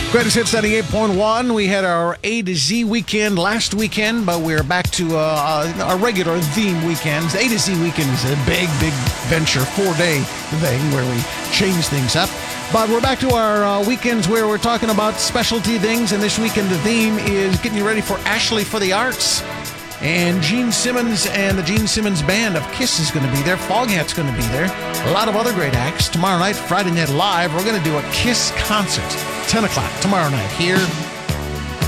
Greatest Hits 98.1. We had our A to Z weekend last weekend, but we're back to our regular theme weekends. A to Z weekend is a big venture, 4-day thing where we change things up. But we're back to our weekends where we're talking about specialty things, and this weekend the theme is getting you ready for Ashley for the Arts. And Gene Simmons and the Gene Simmons Band of Kiss is going to be there. Foghat's going to be there. A lot of other great acts. Tomorrow night, Friday Night Live, we're going to do a Kiss concert. 10 o'clock tomorrow night here